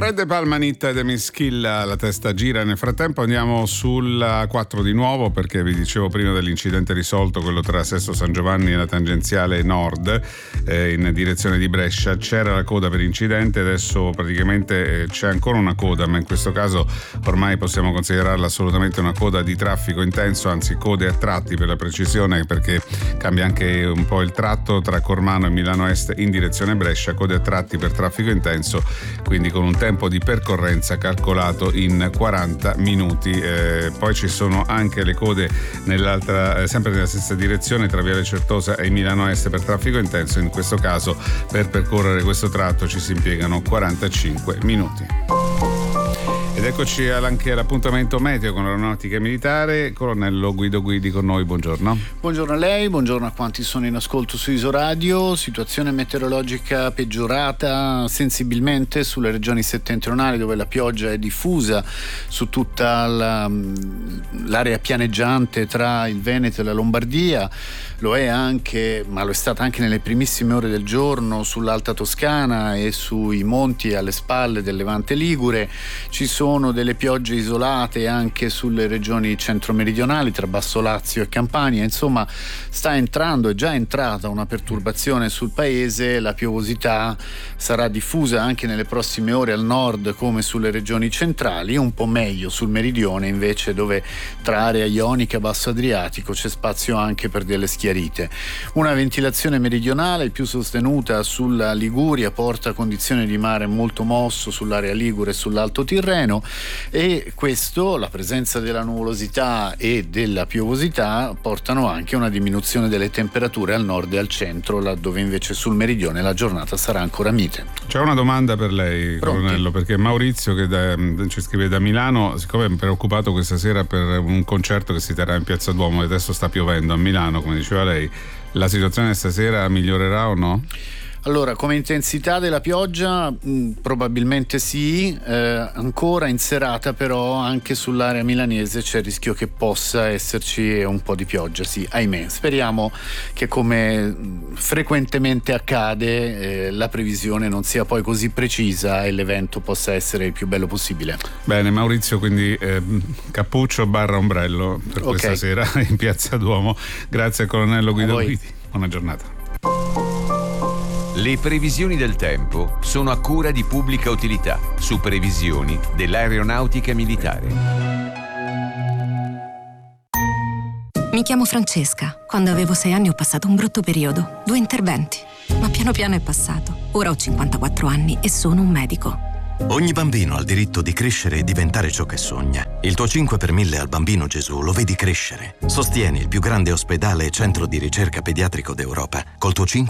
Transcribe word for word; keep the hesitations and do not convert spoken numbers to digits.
Fred De Palma, Nitta ed Emischilla, la testa gira. Nel frattempo andiamo sul quattro di nuovo, perché vi dicevo prima dell'incidente risolto, quello tra Sesto San Giovanni e la tangenziale nord eh, in direzione di Brescia. C'era la coda per incidente, adesso praticamente eh, c'è ancora una coda, ma in questo caso ormai possiamo considerarla assolutamente una coda di traffico intenso, anzi code a tratti per la precisione, perché cambia anche un po' il tratto tra Cormano e Milano Est in direzione Brescia, code a tratti per traffico intenso, quindi con un tempo di percorrenza calcolato in quaranta minuti. Eh, poi ci sono anche le code nell'altra, eh, sempre nella stessa direzione tra Viale Certosa e Milano Est per traffico intenso. In questo caso per percorrere questo tratto ci si impiegano quarantacinque minuti. Ed eccoci anche all'appuntamento meteo con l'aeronautica militare. Colonnello Guido Guidi con noi, buongiorno. Buongiorno a lei, buongiorno a quanti sono in ascolto su Isoradio. Situazione meteorologica peggiorata sensibilmente sulle regioni settentrionali, dove la pioggia è diffusa su tutta la, l'area pianeggiante tra il Veneto e la Lombardia. Lo è anche, ma lo è stata anche nelle primissime ore del giorno sull'Alta Toscana e sui monti alle spalle del Levante Ligure. Ci sono delle piogge isolate anche sulle regioni centro-meridionali tra Basso Lazio e Campania. Insomma, sta entrando, è già entrata una perturbazione sul paese. La piovosità sarà diffusa anche nelle prossime ore al nord come sulle regioni centrali, un po' meglio sul meridione invece, dove tra area ionica e basso Adriatico c'è spazio anche per delle schiarite. Una ventilazione meridionale più sostenuta sulla Liguria porta condizioni di mare molto mosso sull'area ligure e sull'Alto Tirreno, e questo, la presenza della nuvolosità e della piovosità, portano anche a una diminuzione delle temperature al nord e al centro, laddove invece sul meridione la giornata sarà ancora mite. C'è una domanda per lei, Pronti? Colonnello, perché Maurizio, che da, ci scrive da Milano, siccome è preoccupato questa sera per un concerto che si terrà in Piazza Duomo e adesso sta piovendo a Milano, come diceva lei, la situazione stasera migliorerà o no? Allora, come intensità della pioggia mh, probabilmente sì, eh, ancora in serata però anche sull'area milanese c'è il rischio che possa esserci un po' di pioggia, sì, ahimè. Speriamo che, come frequentemente accade, eh, la previsione non sia poi così precisa e l'evento possa essere il più bello possibile. Bene, Maurizio, quindi eh, cappuccio barra ombrello per Okay. questa sera in Piazza Duomo. Grazie al colonnello Guido Guidi, buona giornata. Le previsioni del tempo sono a cura di Pubblica Utilità, su previsioni dell'aeronautica militare. Mi chiamo Francesca. Quando avevo sei anni ho passato un brutto periodo, due interventi, ma piano piano è passato. Ora ho cinquantaquattro anni e sono un medico. Ogni bambino ha il diritto di crescere e diventare ciò che sogna. Il tuo cinque per mille al Bambino Gesù lo vedi crescere. Sostieni il più grande ospedale e centro di ricerca pediatrico d'Europa col tuo cinque